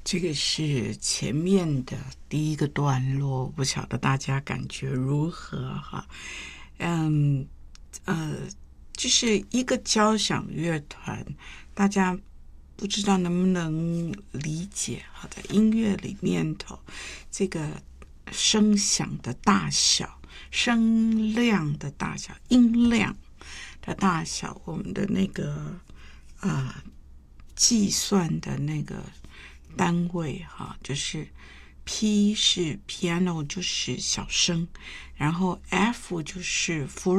这个是前面的第一个段落，不晓得大家感觉如何哈？嗯，就是一个交响乐团，大家不知道能不能理解？好的，音乐里面头这个声响的大小、声量的大小、音量的大小，我们的那个计算的那个单位哈，就是 P 是 piano 就是小声，然后 F 就是